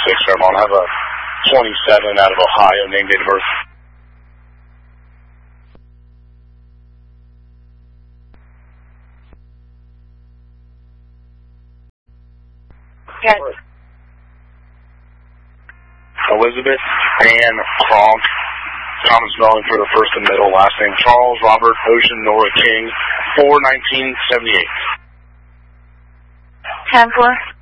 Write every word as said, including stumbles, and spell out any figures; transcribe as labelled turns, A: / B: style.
A: six, Fairmont. I have a twenty-seven out of Ohio, name, date of birth.
B: Yes.
A: Elizabeth Ann Kronk, common spelling for the first and middle, last name Charles Robert Ocean Nora King, four nineteen seventy-eight.
B: ten four.